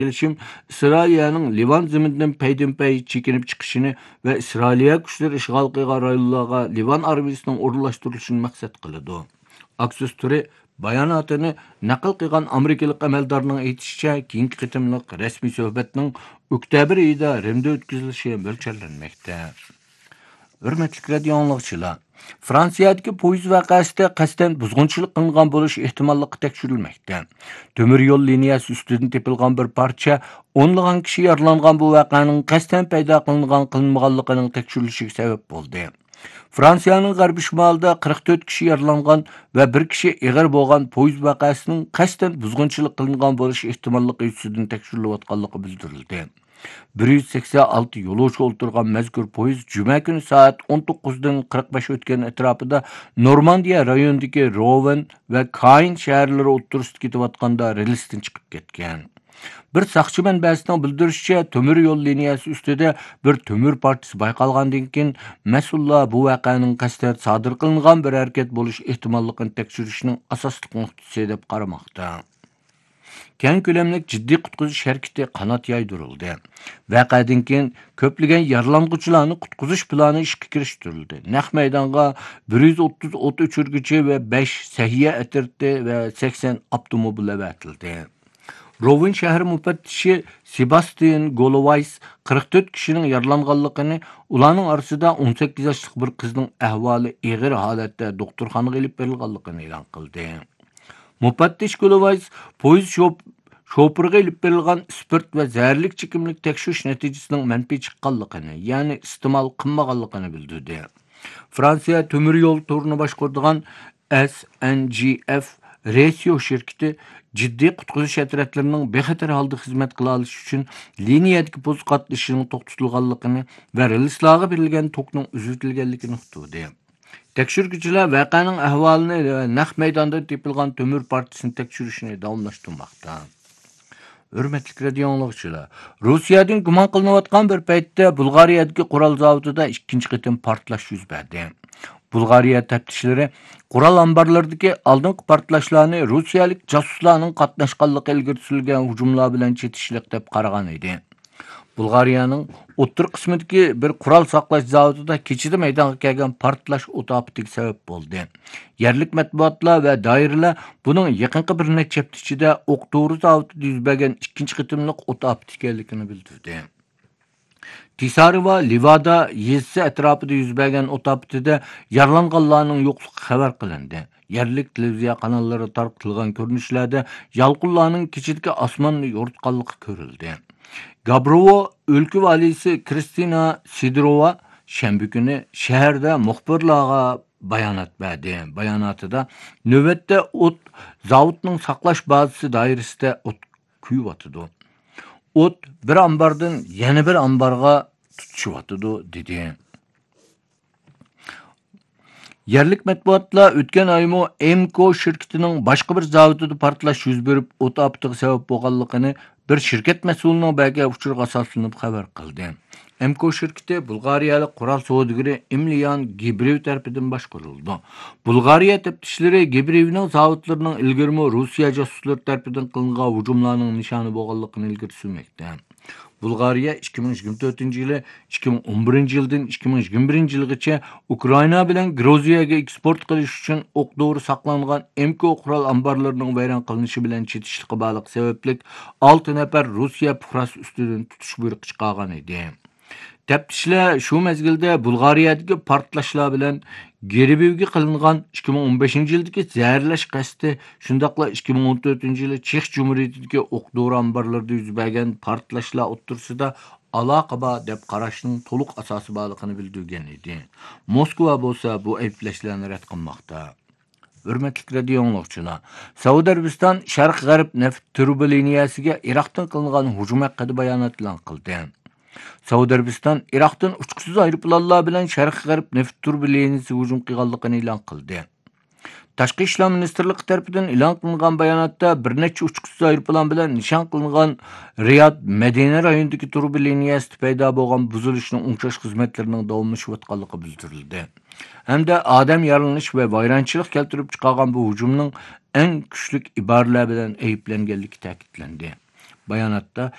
Gelişim İsrailiyaning Livan zeminidan paydin-pay chekinib chiqishini va Isroiliya kuchlari ishg'ol qilgan rayonlarga Livan armiyasining o'rinlashtirilishini maqsad qiladi. Aksiz turi bayonotini naql qilgan amerikalik amaldorning aytishicha, keyingi qitimliq rasmiy suhbatning oktyabr oyida Rimda o'tkazilishi mo'ljallanmoqda. Hürmetlik radio anlıqçılar. Fransiyadagi poyezd vaqasida qasddan buzg'unchilik qilingan bo'lish ehtimolliqi tekshirilmoqda. Temir yo'l liniyasi ustidan tepilgan bir parcha, o'nlagan kishi yaralangan bu vaqaning qasddan paydo qilinmaganligining tekshirilishiga sabab bo'ldi. Fransiyaning g'arbiy shimolida 44 kishi yaralangan va bir kishi ig'ir bo'lgan poyezd vaqasining qasddan buzg'unchilik qilingan bo'lish ehtimolligi ustidan tekshirilayotganligi bildirildi. 186 yo'lovchi o'ltirgan mazkur poyezd juma kuni soat 19dan 45 o'tgan atrofida Normandiya rayonidagi Roven va Caen shaharlari o'ttirishda ketayotganda relsdan chiqib ketgan. Bir saqchi manbasining bildirishicha, temir yo'l liniyasi ustida bir temir partisi bayqalgandan keyin mas'ullar bu voqeaning qasddan sodir qilingan bir harakat bo'lish ehtimolligini tekshirishning asosli nuqtasi deb qaramoqda. Keng ko'lamlik jiddiy qutqizish harakati qanot yaydirildi. Voqeadan keyin ko'plagan yaralanuvchilarni qutqizish plani ishga kirishtirildi. Naq maydonga 130 o't o'chirguchi va 5 sahiya atirti va 80 avtomobil avatildi. Roven shahri mufattishi Sebastian Golovays 44 kishining yaralanganligini, ularning orasida 18 yoshli bir qizning ahvoli og'ir holatda doktorxonaga olib berilganligini e'lon qildi. Mufattish Golovays poyezd şoförüge ilib berilgan sport va zaharlik chekimlik tekshirish natijasining manfiy chiqqanligini, ya'ni iste'mol qilmaganligini bildirdi. Fransiya temir yo'l turini boshqaradigan SNGF Ratio şirkati jiddiy qutqizish shirkatlarining bexatar holda xizmat qila olishi uchun liniyadagi poyezd qatnashishining to'xtatilganligini va relslarga berilgan tokning uzatilganligini uqtirdi. Tekshiruvchilar voqeaning ahvolini naq maydonda tepilgan temir partisini tekshirishni davomlashtirmoqda. Hürmetlik radio anlıqçılar. Rusiyadan gumon qilinayotgan bir paytda Bulgariyadagi qurol zavodida ikkinchi qitim portlash yuz berdi. Bulgariya taftishlari qurol ambarlaridagi oldingi portlashlarni rusiyalik josuslarning qatnashganligi ilgari surilgan hujumlar bilan chetishliq deb qaragan edi. Bulgariyaning o'ttir qismidagi bir qurol saqlash zavodida kechida maydonga kelgan portlash o'taptiga sabab bo'ldi. Yerlik matbuotlar va doiralar buning yaqinqi bir necha hafta ichida o'qto'ri zavodida yuz bergan ikkinchi qitimliq o'tapti ekanligini bildirdi. Tisarova Livada yezisi atrofida yuz bergan o'taptida yaralanganlarning yo'qligi xabar qilindi. Yerlik televiziya kanallari tarqatilgan ko'rinishlarda yalqinlarning kechidagi osmonni yoritganligi ko'rildi. Gabrovo o'lka valisi Kristina Sidorova shanba kuni shaharda muxbirlarga bayonot berdi. Bayonotida navbatda o't zavodning saqlash bazasi doirasida o't kuyib o't bir ambardan yana bir ambarga tutishyotidi dedi. Yerlik matbuotlar o'tgan oymo Emco shirkatining boshqa bir zavodida portlash yuz berib, o't aptiga sabab bo'lganligini bir shirkat mas'ulining bergan uchurga asoslanib xabar qildi. Emco shirkati Bulgariyalik qurol savdogari Emilian Gibrev tarafidan boshqarildi. Bulgariya taftishlari Gibrevning zavodlarining ilgirmi Rossiya josuslari tarafidan qilingan hujumlarning nishoni bo'lganligini ilgari surmoqda. Bulgariya 2024-yili 2011-yildan 2021-yilgacha Ukraina bilan Gruziyaga eksport qilish uchun o'q-dori saqlangan Emco qurol ambarlarining vayron qilinishi bilan chetishlikqa bog'liq sababli 6 nafar Rossiya fuqarosi ustidan tutish buyrug'i chiqargan edi. Taftishlar shu mezgilda Bulgariyadagi portlashlar bilan Geribevga qilingan 2015-yildagi zaharlash qasdi, shundaqla 2014-yili Chex Jumhuriyatidagi o'q-dori ambarlarida yuz bergan portlashlar o'ttirisida aloqa bor deb qarashning to'liq asosi borligini bildirgan edi. Moskva bo'lsa bu ayblashlarni rad qilmoqda. Hürmetlik radio anlıqçılar. Saudiya Arabiston Sharq-G'arb neft turbiliniyasiga Iroqdan qilingan hujum haqida bayonot e'lon qildi. Saudiya Arabiston Iroqdan uchqusiz aeroplanlar bilan Sharq-G'arb neft turbiliniyasiga hujum qilganligini e'lon qildi. Tashqi ishlar ministrligi tomonidan e'lon qilingan bayonotda bir necha uchqusiz aeroplan bilan nishon qilingan Riyod Madina rayonidagi turbiliniyasida paydo bo'lgan buzilishning o'ngshash xizmatlarining davomlashayotganligi bildirildi. Hamda odam yaralanish va vayronchilik keltirib chiqargan bu hujumning eng kuchli iboralar bilan ayblanganligi ta'kidlandi. Bayonotda